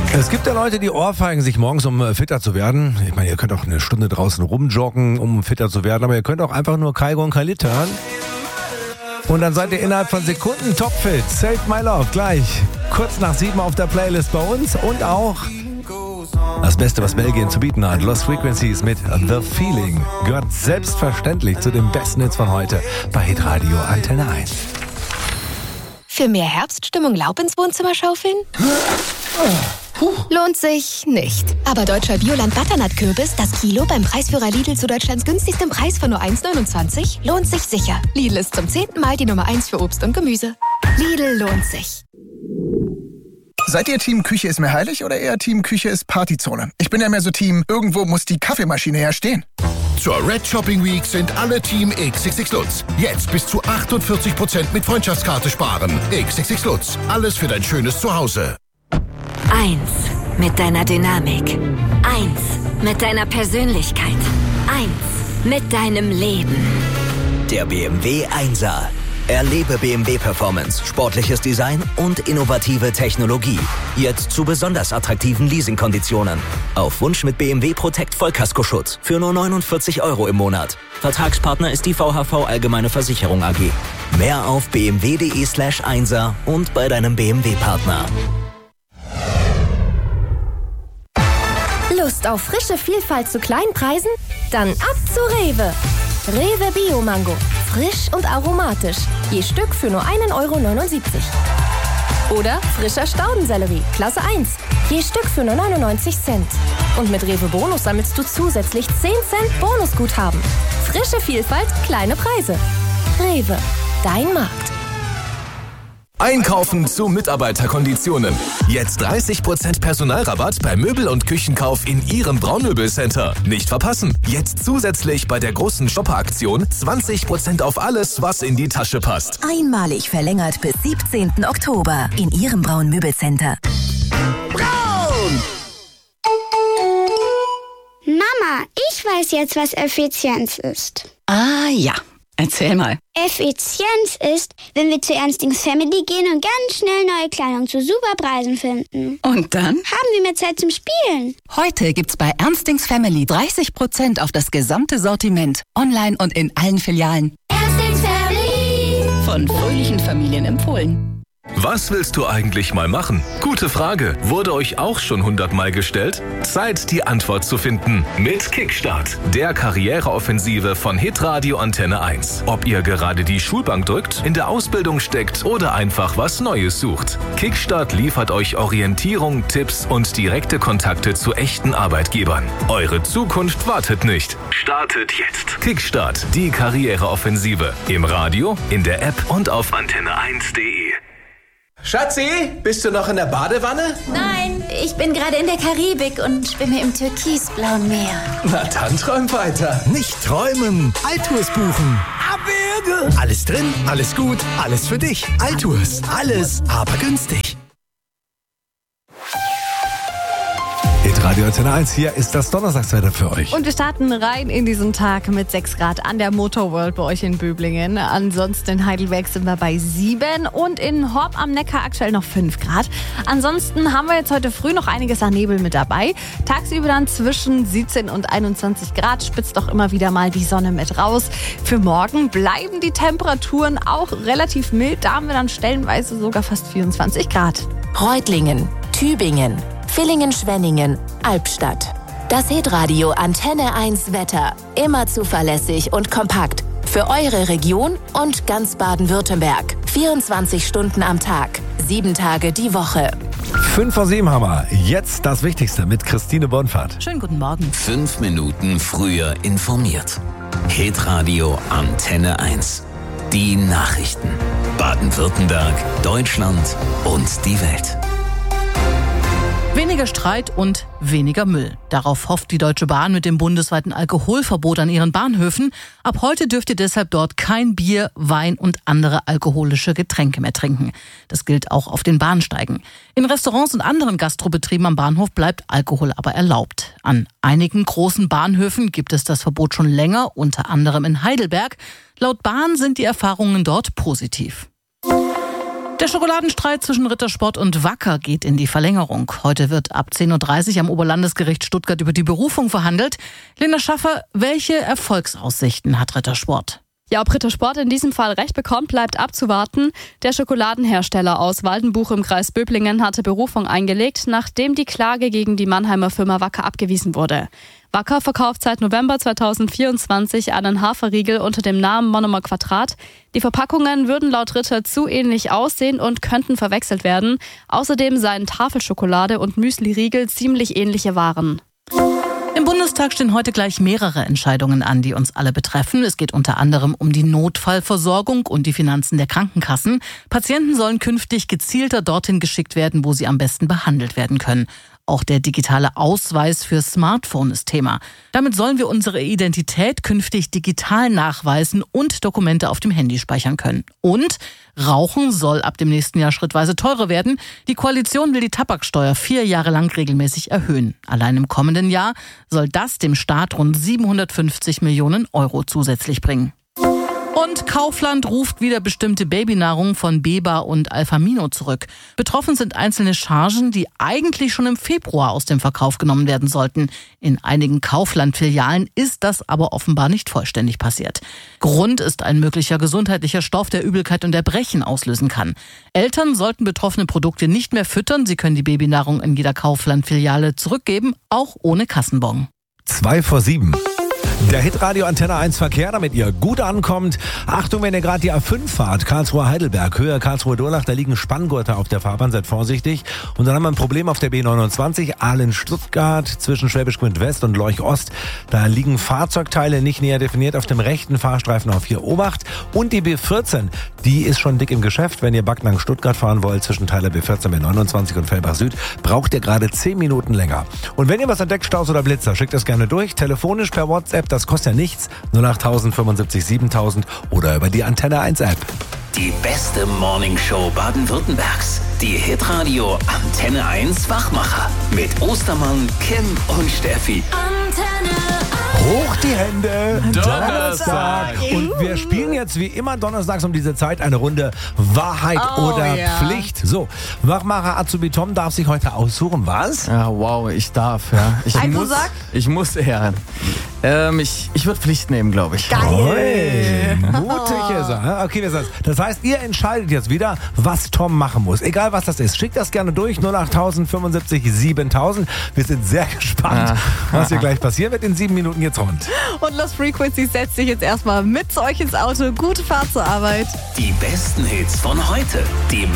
Es gibt ja Leute, die ohrfeigen sich morgens, um fitter zu werden. Ich meine, ihr könnt auch eine Stunde draußen rumjoggen, um fitter zu werden, aber ihr könnt auch einfach nur Kaigo und Khalid hören. Und dann seid ihr innerhalb von Sekunden topfit. Save My Love gleich. Kurz nach 7 auf der Playlist bei uns und auch das Beste, was Belgien zu bieten hat. Lost Frequencies mit The Feeling gehört selbstverständlich zu den besten Hits von heute bei Hitradio Antenne 1. Für mehr Herbststimmung Laub ins Wohnzimmer schaufeln? Lohnt sich nicht. Aber deutscher Bioland-Butternut-Kürbis, das Kilo beim Preisführer Lidl zu Deutschlands günstigstem Preis von nur 1,29, lohnt sich sicher. Lidl ist zum 10. Mal die Nummer 1 für Obst und Gemüse. Lidl lohnt sich. Seid ihr Team Küche ist mir heilig oder eher Team Küche ist Partyzone? Ich bin ja mehr so Team, irgendwo muss die Kaffeemaschine ja stehen. Zur Red Shopping Week sind alle Team XXX Lutz. Jetzt bis zu 48% mit Freundschaftskarte sparen. XXX Lutz. Alles für dein schönes Zuhause. 1 mit deiner Dynamik. 1 mit deiner Persönlichkeit. 1 mit deinem Leben. Der BMW 1er. Erlebe BMW Performance, sportliches Design und innovative Technologie. Jetzt zu besonders attraktiven Leasingkonditionen. Auf Wunsch mit BMW Protect Vollkaskoschutz für nur 49 € im Monat. Vertragspartner ist die VHV Allgemeine Versicherung AG. Mehr auf bmw.de/1er und bei deinem BMW-Partner. Lust auf frische Vielfalt zu kleinen Preisen? Dann ab zu Rewe. Rewe Bio Mango. Frisch und aromatisch. Je Stück für nur 1,79 €. Oder frischer Staudensellerie. Klasse 1. Je Stück für nur 99 Cent. Und mit Rewe Bonus sammelst du zusätzlich 10 Cent Bonusguthaben. Frische Vielfalt, kleine Preise. Rewe. Dein Markt. Einkaufen zu Mitarbeiterkonditionen. Jetzt 30% Personalrabatt bei Möbel- und Küchenkauf in Ihrem Braunmöbelcenter. Nicht verpassen. Jetzt zusätzlich bei der großen Shopper-Aktion 20% auf alles, was in die Tasche passt. Einmalig verlängert bis 17. Oktober in Ihrem Braun-Möbelcenter. Braun! Mama, ich weiß jetzt, was Effizienz ist. Ah ja, erzähl mal. Effizienz ist, wenn wir zu Ernstings Family gehen und ganz schnell neue Kleidung zu super Preisen finden. Und dann? Haben wir mehr Zeit zum Spielen. Heute gibt's bei Ernstings Family 30% auf das gesamte Sortiment. Online und in allen Filialen. Ernstings Family! Von fröhlichen Familien empfohlen. Was willst du eigentlich mal machen? Gute Frage. Wurde euch auch schon 100-mal gestellt? Zeit, die Antwort zu finden. Mit Kickstart, der Karriereoffensive von Hitradio Antenne 1. Ob ihr gerade die Schulbank drückt, in der Ausbildung steckt oder einfach was Neues sucht. Kickstart liefert euch Orientierung, Tipps und direkte Kontakte zu echten Arbeitgebern. Eure Zukunft wartet nicht. Startet jetzt. Kickstart, die Karriereoffensive. Im Radio, in der App und auf antenne1.de. Schatzi, bist du noch in der Badewanne? Nein, ich bin gerade in der Karibik und schwimme im türkisblauen Meer. Na dann träum weiter. Nicht träumen, Altours buchen. Abwürge. Alles drin, alles gut, alles für dich. Altours, alles, aber günstig. Radio Antenne 1, hier ist das Donnerstagswetter für euch. Und wir starten rein in diesen Tag mit 6 Grad an der Motorworld bei euch in Böblingen. Ansonsten in Heidelberg sind wir bei 7 und in Horb am Neckar aktuell noch 5 Grad. Ansonsten haben wir jetzt heute früh noch einiges an Nebel mit dabei. Tagsüber dann zwischen 17 und 21 Grad, spitzt auch immer wieder mal die Sonne mit raus. Für morgen bleiben die Temperaturen auch relativ mild. Da haben wir dann stellenweise sogar fast 24 Grad. Reutlingen, Tübingen, Villingen-Schwenningen, Albstadt. Das Hitradio Antenne 1 Wetter. Immer zuverlässig und kompakt. Für eure Region und ganz Baden-Württemberg. 24 Stunden am Tag. 7 Tage die Woche. 5 vor 7 haben wir. Jetzt das Wichtigste mit Christine Bonfahrt. Schönen guten Morgen. 5 Minuten früher informiert. Hitradio Antenne 1. Die Nachrichten. Baden-Württemberg, Deutschland und die Welt. Weniger Streit und weniger Müll. Darauf hofft die Deutsche Bahn mit dem bundesweiten Alkoholverbot an ihren Bahnhöfen. Ab heute dürft ihr deshalb dort kein Bier, Wein und andere alkoholische Getränke mehr trinken. Das gilt auch auf den Bahnsteigen. In Restaurants und anderen Gastrobetrieben am Bahnhof bleibt Alkohol aber erlaubt. An einigen großen Bahnhöfen gibt es das Verbot schon länger, unter anderem in Heidelberg. Laut Bahn sind die Erfahrungen dort positiv. Der Schokoladenstreit zwischen Rittersport und Wacker geht in die Verlängerung. Heute wird ab 10.30 Uhr am Oberlandesgericht Stuttgart über die Berufung verhandelt. Lena Schaffer, welche Erfolgsaussichten hat Rittersport? Ja, ob Rittersport in diesem Fall Recht bekommt, bleibt abzuwarten. Der Schokoladenhersteller aus Waldenbuch im Kreis Böblingen hatte Berufung eingelegt, nachdem die Klage gegen die Mannheimer Firma Wacker abgewiesen wurde. Wacker verkauft seit November 2024 einen Haferriegel unter dem Namen Monomer Quadrat. Die Verpackungen würden laut Ritter zu ähnlich aussehen und könnten verwechselt werden. Außerdem seien Tafelschokolade und Müsli-Riegel ziemlich ähnliche Waren. Im Bundestag stehen heute gleich mehrere Entscheidungen an, die uns alle betreffen. Es geht unter anderem um die Notfallversorgung und die Finanzen der Krankenkassen. Patienten sollen künftig gezielter dorthin geschickt werden, wo sie am besten behandelt werden können. Auch der digitale Ausweis für Smartphone ist Thema. Damit sollen wir unsere Identität künftig digital nachweisen und Dokumente auf dem Handy speichern können. Und Rauchen soll ab dem nächsten Jahr schrittweise teurer werden. Die Koalition will die Tabaksteuer 4 Jahre lang regelmäßig erhöhen. Allein im kommenden Jahr soll das dem Staat rund 750 Millionen Euro zusätzlich bringen. Und Kaufland ruft wieder bestimmte Babynahrung von Beba und Alfamino zurück. Betroffen sind einzelne Chargen, die eigentlich schon im Februar aus dem Verkauf genommen werden sollten. In einigen Kaufland-Filialen ist das aber offenbar nicht vollständig passiert. Grund ist ein möglicher gesundheitlicher Stoff, der Übelkeit und Erbrechen auslösen kann. Eltern sollten betroffene Produkte nicht mehr füttern. Sie können die Babynahrung in jeder Kaufland-Filiale zurückgeben, auch ohne Kassenbon. 7:02. Der Hitradio Antenne 1 Verkehr, damit ihr gut ankommt. Achtung, wenn ihr gerade die A5 fahrt, Karlsruhe-Heidelberg, Höhe Karlsruhe-Durlach, da liegen Spanngurte auf der Fahrbahn, seid vorsichtig. Und dann haben wir ein Problem auf der B29, Aalen-Stuttgart, zwischen Schwäbisch Gmünd West und Lorch Ost. Da liegen Fahrzeugteile nicht näher definiert auf dem rechten Fahrstreifen auf 4 Obacht. Und die B14, die ist schon dick im Geschäft. Wenn ihr Backnang-Stuttgart fahren wollt, zwischen Teiler B14, B29 und Fellbach Süd, braucht ihr gerade 10 Minuten länger. Und wenn ihr was entdeckt, Staus oder Blitzer, schickt das gerne durch, telefonisch per WhatsApp. Das kostet ja nichts. 08000 75 7000 oder über die Antenne 1 App. Die beste Morningshow Baden-Württembergs. Die Hitradio Antenne 1 Wachmacher. Mit Ostermann, Kim und Steffi. Antenne 1. Hoch die Hände. Donnerstag. Und wir spielen jetzt wie immer donnerstags um diese Zeit eine Runde Wahrheit oder Pflicht. So, Wachmacher Azubi Tom darf sich heute aussuchen, was? Ja, wow, ich darf, ja. Ich muss eher. Ich würde Pflicht nehmen, glaube ich. Geil. Mutig ist er. Okay, das heißt, ihr entscheidet jetzt wieder, was Tom machen muss. Egal, was das ist. Schickt das gerne durch. 08000 75 7000. Wir sind sehr gespannt, was hier gleich passieren wird. In 7 Minuten geht's rund. Und Lost Frequency setzt sich jetzt erstmal mit zu euch ins Auto. Gute Fahrt zur Arbeit. Die besten Hits von heute. Die